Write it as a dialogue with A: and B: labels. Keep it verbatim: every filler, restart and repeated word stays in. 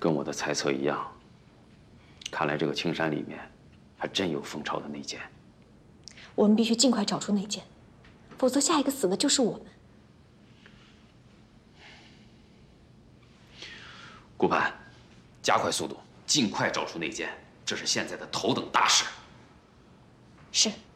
A: 跟我的猜测一样，看来这个青山里面还真有蜂巢的内奸。
B: 我们必须尽快找出内奸，否则下一个死的就是我们。
A: 顾盼，加快速度，尽快找出内奸，这是现在的头等大事。
B: 是。